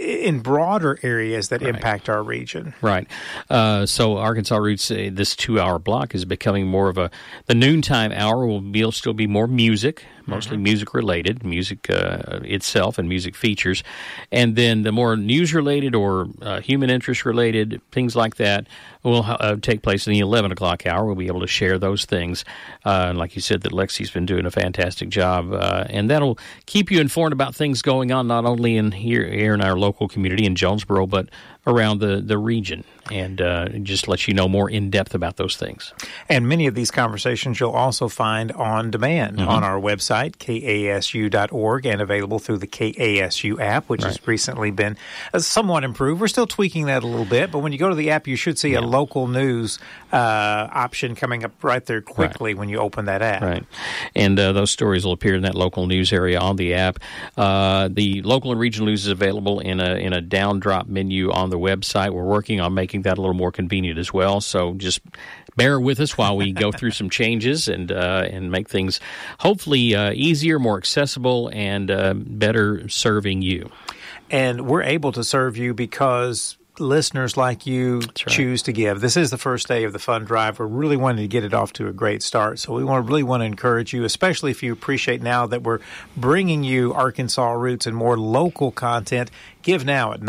in broader areas that impact our region. Right. So Arkansas Roots, this 2-hour block is becoming more of the noontime hour will still be more music, mostly music-related, music itself and music features. And then the more news-related or human interest-related, things like that, will take place in the 11 o'clock hour. We'll be able to share those things. And like you said, that Lexi's been doing a fantastic job. And that'll keep you informed about things going on, not only here in our local community in Jonesboro, but around the region, and just let you know more in depth about those things. And many of these conversations you'll also find on demand on our website, kasu.org, and available through the KASU app, which has recently been somewhat improved. We're still tweaking that a little bit, but when you go to the app, you should see a local news option coming up right there quickly when you open that app. Right. And those stories will appear in that local news area on the app. The local and regional news is available in a down-drop menu on the website. We're working on making that a little more convenient as well, so just bear with us while we go through some changes and make things hopefully easier, more accessible, and better serving you. And we're able to serve you because listeners like you choose to give. This is the first day of the fund drive. We're really wanting to get it off to a great start. So we really want to encourage you, especially if you appreciate now that we're bringing you Arkansas Roots and more local content. Give now at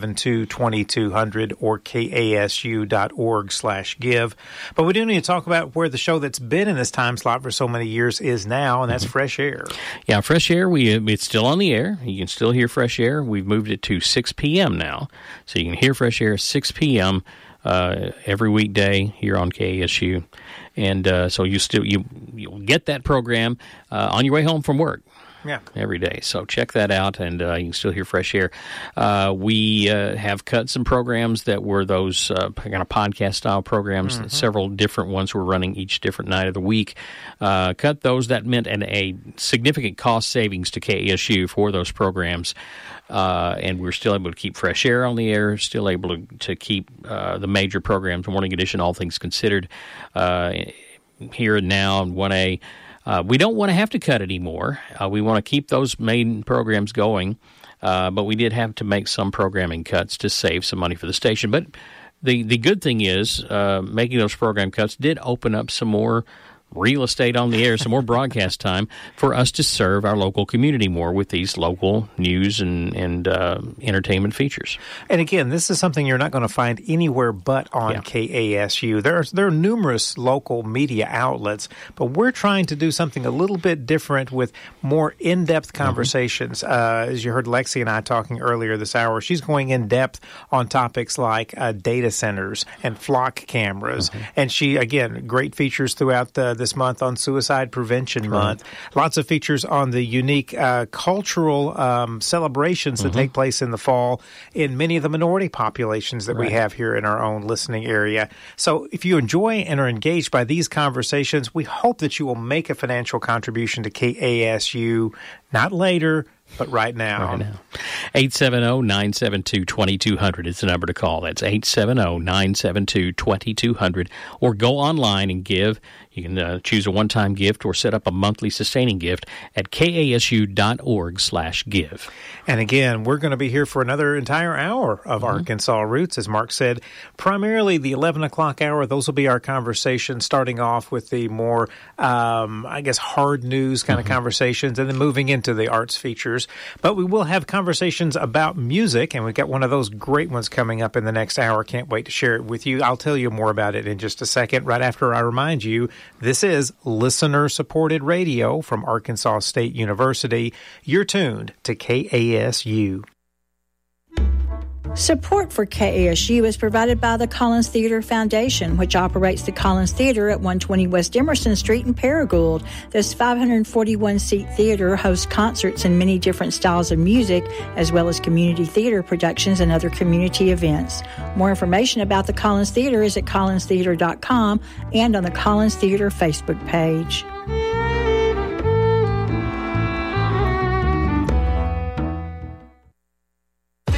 972-2200 or kasu.org/give. But we do need to talk about where the show that's been in this time slot for so many years is now, and that's Fresh Air. Yeah, Fresh Air, it's still on the air. You can still hear Fresh Air. We've moved it to 6 p.m. now, so you can hear Fresh Air 6 p.m. Every weekday here on KASU. And so you'll get that program on your way home from work. Yeah, every day. So check that out, and you can still hear Fresh Air. We have cut some programs that were those kind of podcast-style programs. Several different ones we're running each different night of the week. Cut those. That meant a significant cost savings to KASU for those programs. And we're still able to keep Fresh Air on the air, still able to keep the major programs, Morning Edition, All Things Considered, Here and Now, and 1A. We don't want to have to cut anymore. We want to keep those main programs going, but we did have to make some programming cuts to save some money for the station. But the good thing is making those program cuts did open up some more real estate on the air, some more broadcast time for us to serve our local community more with these local news and entertainment features. And again, this is something you're not going to find anywhere but on KASU. There are numerous local media outlets, but we're trying to do something a little bit different with more in-depth conversations. As you heard Lexi and I talking earlier this hour, she's going in-depth on topics like data centers and flock cameras. And she, again, great features throughout this month on Suicide Prevention Month. Lots of features on the unique cultural celebrations that take place in the fall in many of the minority populations that we have here in our own listening area. So if you enjoy and are engaged by these conversations, we hope that you will make a financial contribution to KASU, not later, but right now. 870-972-2200 is the number to call. That's 870-972-2200. Or go online and give. You can choose a one-time gift or set up a monthly sustaining gift at kasu.org/give. And again, we're going to be here for another entire hour of Arkansas Roots, as Mark said. Primarily the 11 o'clock hour, those will be our conversations, starting off with the more, hard news kind of conversations, and then moving into the arts features. But we will have conversations about music, and we've got one of those great ones coming up in the next hour. Can't wait to share it with you. I'll tell you more about it in just a second, right after I remind you, this is listener-supported radio from Arkansas State University. You're tuned to KASU. Support for KASU is provided by the Collins Theater Foundation, which operates the Collins Theater at 120 West Emerson Street in Paragould. This 541-seat theater hosts concerts in many different styles of music, as well as community theater productions and other community events. More information about the Collins Theater is at collinstheater.com and on the Collins Theater Facebook page.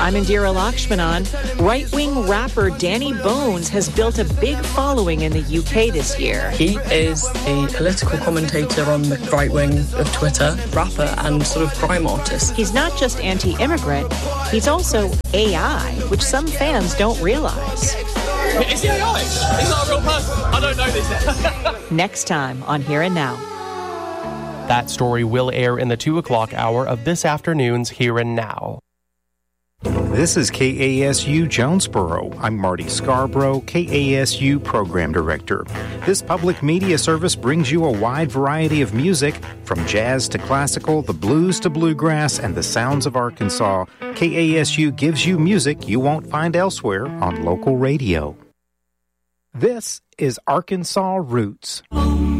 I'm Indira Lakshmanan. Right-wing rapper Danny Bones has built a big following in the UK this year. He is a political commentator on the right wing of Twitter, rapper and sort of crime artist. He's not just anti-immigrant, he's also AI, which some fans don't realize. Is he AI? He's not a real person. I don't know this. Next time on Here and Now. That story will air in the 2 o'clock hour of this afternoon's Here and Now. This is KASU Jonesboro. I'm Marty Scarborough, KASU Program Director. This public media service brings you a wide variety of music, from jazz to classical, the blues to bluegrass, and the sounds of Arkansas. KASU gives you music you won't find elsewhere on local radio. This is Arkansas Roots.